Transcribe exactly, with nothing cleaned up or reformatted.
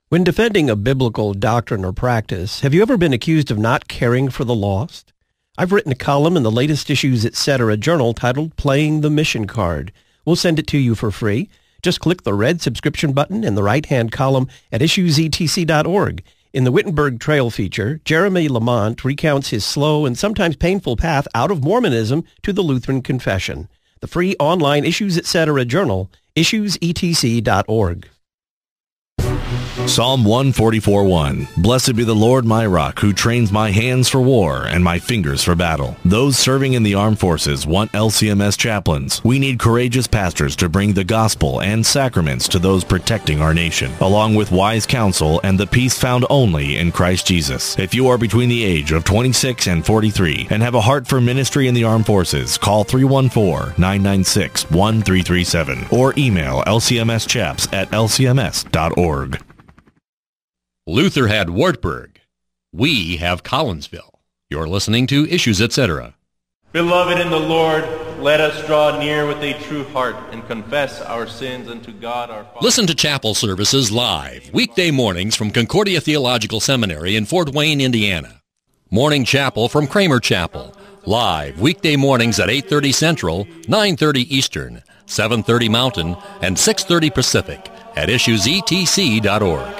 When defending a biblical doctrine or practice, have you ever been accused of not caring for the lost? I've written a column in the latest Issues Etc. journal titled Playing the Mission Card. We'll send it to you for free. Just click the red subscription button in the right-hand column at issues e t c dot org. In the Wittenberg Trail feature, Jeremy Lamont recounts his slow and sometimes painful path out of Mormonism to the Lutheran Confession. The free online Issues Etc. journal, issues e t c dot org. Psalm one forty-four one. Blessed be the Lord my rock, who trains my hands for war and my fingers for battle. Those serving in the armed forces want L C M S chaplains. We need courageous pastors to bring the gospel and sacraments to those protecting our nation, along with wise counsel and the peace found only in Christ Jesus. If you are between the age of twenty-six and forty-three and have a heart for ministry in the armed forces, call three one four, nine nine six, one three three seven or email l c m s chaps at l c m s dot org. Luther had Wartburg. We have Collinsville. You're listening to Issues Etc. Beloved in the Lord, let us draw near with a true heart and confess our sins unto God our Father. Listen to chapel services live, weekday mornings from Concordia Theological Seminary in Fort Wayne, Indiana. Morning chapel from Kramer Chapel. Live, weekday mornings at eight thirty Central, nine thirty Eastern, seven thirty Mountain, and six thirty Pacific at issues e t c dot org.